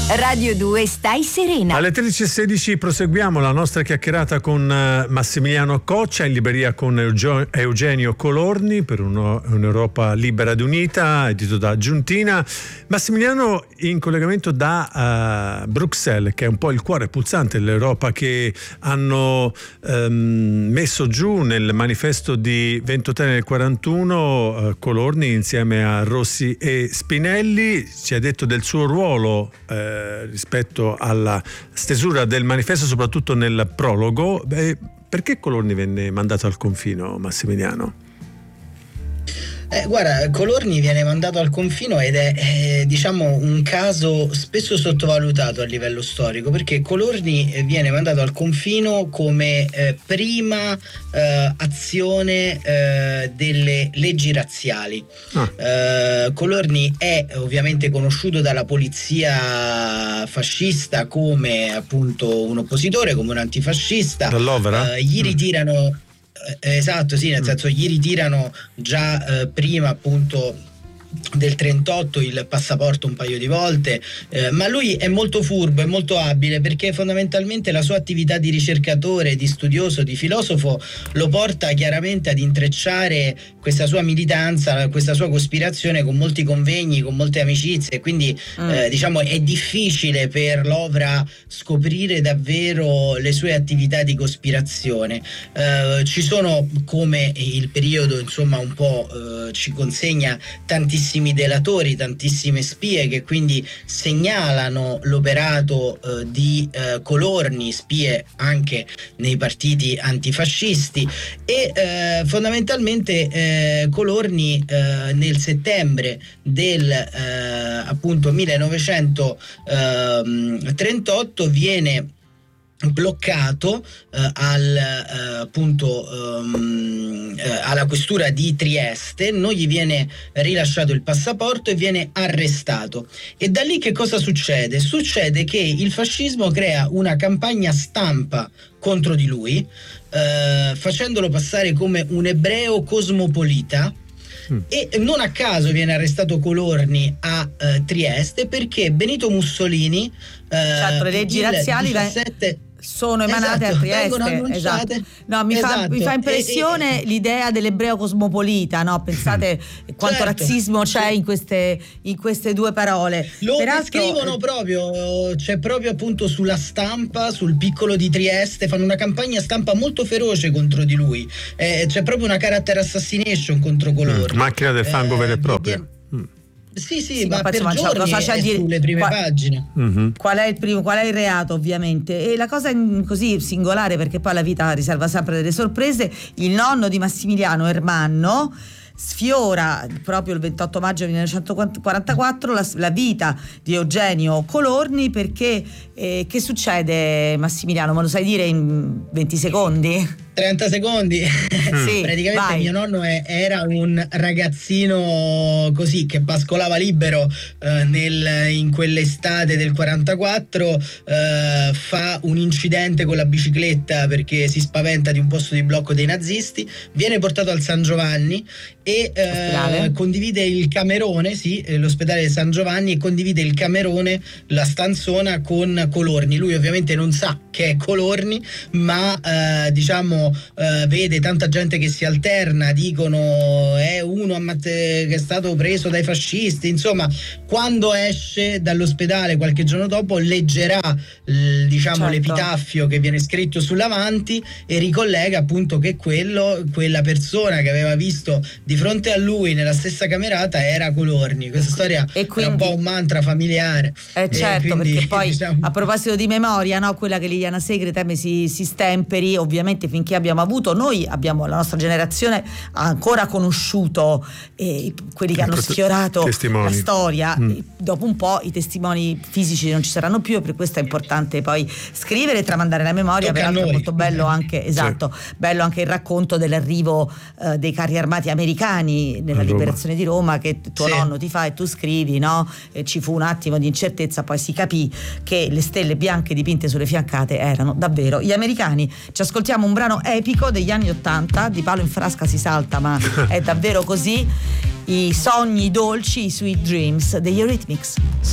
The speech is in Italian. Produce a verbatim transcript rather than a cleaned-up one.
Radio due, stai serena. Alle tredici e sedici proseguiamo la nostra chiacchierata con Massimiliano Coccia, in libreria con Eugenio Colorni per uno, un'Europa libera ed unita, edito da Giuntina. Massimiliano in collegamento da uh, Bruxelles, che è un po' il cuore pulsante dell'Europa, che hanno um, messo giù nel manifesto di Ventotene del quarantuno uh, Colorni insieme a Rossi e Spinelli. Ci ha detto del suo ruolo uh, rispetto alla stesura del manifesto, soprattutto nel prologo. Beh, perché Colorni venne mandato al confino, Massimiliano? Eh, guarda, Colorni viene mandato al confino ed è eh, diciamo un caso spesso sottovalutato a livello storico, perché Colorni viene mandato al confino come eh, prima eh, azione eh, delle leggi razziali. Ah. Eh, Colorni è ovviamente conosciuto dalla polizia fascista come appunto un oppositore, come un antifascista. Dall'Overa? Eh, gli ritirano Esatto, sì, nel senso gli ritirano già eh, prima appunto del trentotto il passaporto un paio di volte, eh, ma lui è molto furbo, è molto abile, perché fondamentalmente la sua attività di ricercatore, di studioso, di filosofo lo porta chiaramente ad intrecciare questa sua militanza, questa sua cospirazione con molti convegni, con molte amicizie, quindi mm. eh, diciamo è difficile per l'Ovra scoprire davvero le sue attività di cospirazione. Eh, ci sono, come il periodo insomma un po' eh, ci consegna, tantissimi delatori, tantissime spie che quindi segnalano l'operato eh, di eh, Colorni, spie anche nei partiti antifascisti, e eh, fondamentalmente eh, Colorni eh, nel settembre del eh, appunto millenovecentotrentotto viene bloccato eh, al eh, appunto um, eh, alla questura di Trieste, non gli viene rilasciato il passaporto e viene arrestato. E da lì che cosa succede? Succede che il fascismo crea una campagna stampa contro di lui, eh, facendolo passare come un ebreo cosmopolita. E non a caso viene arrestato Colorni a uh, Trieste, perché Benito Mussolini uh, certo, le leggi razziali diciassette sono emanate esatto, a Trieste, esatto. No, mi, esatto. fa, mi fa impressione e, e, l'idea dell'ebreo cosmopolita, no? Pensate quanto certo, razzismo c'è in queste, in queste due parole. Lo Peraltro, descrivono proprio, c'è proprio appunto sulla stampa, sul piccolo di Trieste, fanno una campagna stampa molto feroce contro di lui, eh, c'è proprio una character assassination contro Colorni. Mm, macchina del fango eh, vera e propria. Di, mm. Sì, sì, sì, ma, ma per giorni cosa c'è a dire, sulle prime qual, pagine. Mm-hmm. Qual è il primo, qual è il reato, ovviamente. E la cosa così singolare, perché poi la vita riserva sempre delle sorprese, il nonno di Massimiliano, Ermanno, sfiora proprio il ventotto maggio millenovecentoquarantaquattro la, la vita di Eugenio Colorni, perché eh, che succede, Massimiliano? Me lo sai dire in venti secondi? trenta secondi. Sì, praticamente vai. Mio nonno è, era un ragazzino così che pascolava libero eh, nel, in quell'estate del quarantaquattro, eh, fa un incidente con la bicicletta perché si spaventa di un posto di blocco dei nazisti, viene portato al San Giovanni e eh, condivide il camerone, sì, l'ospedale di San Giovanni, e condivide il camerone, la stanzona, con Colorni. Lui ovviamente non sa che è Colorni, ma eh, diciamo Uh, vede tanta gente che si alterna, dicono è uno che è stato preso dai fascisti. Insomma, quando esce dall'ospedale qualche giorno dopo leggerà l, diciamo certo. l'epitaffio che viene scritto sull'avanti e ricollega appunto che quello, quella persona che aveva visto di fronte a lui nella stessa camerata era Colorni. Questa storia e quindi, è un po' un mantra familiare. Eh certo, quindi, perché poi diciamo, a proposito di memoria, no, quella che Liliana Segre teme si, si stemperi, ovviamente finché abbiamo avuto, noi abbiamo, la nostra generazione ha ancora conosciuto eh, quelli che hanno sfiorato testimoni. La storia, mm. dopo un po' i testimoni fisici non ci saranno più, e per questo è importante poi scrivere e tramandare la memoria. Tocca peraltro è molto bello anche, esatto, sì. bello anche il racconto dell'arrivo eh, dei carri armati americani nella liberazione di Roma, che tuo sì. nonno ti fa e tu scrivi, no? E ci fu un attimo di incertezza, poi si capì che le stelle bianche dipinte sulle fiancate erano davvero gli americani. Ci ascoltiamo un brano epico degli anni ottanta, di palo in frasca si salta, ma è davvero così, i sogni dolci, i sweet dreams degli Eurythmics.